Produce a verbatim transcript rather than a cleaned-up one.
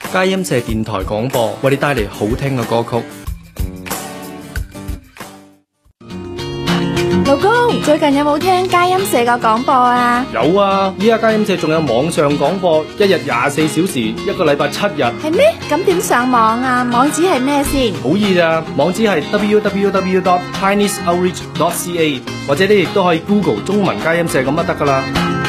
佳音社電台廣播為你帶嚟好聽嘅歌曲。 老公，最近有冇聽佳音社個廣播啊？ 有啊，依家佳音社仲有網上廣播，一日廿四小時，一個禮拜七日。 係咩？咁點上網啊？網址係咩先？ 好易咋，網址係 double-u double-u double-u dot chinese outreach dot c a， 或者你亦都可以 Google 中文佳音社咁就得噶啦。